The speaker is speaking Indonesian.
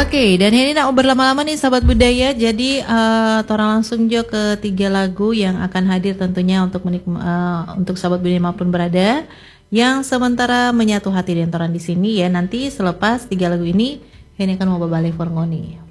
Oke, dan ini nak berlama-lama nih sahabat budaya. Jadi torang langsung jo ke 3 lagu yang akan hadir tentunya untuk sahabat budaya maupun berada yang sementara menyatu hati dan torang di sini ya. Nanti selepas 3 lagu ini akan mau berbalik for ngoni.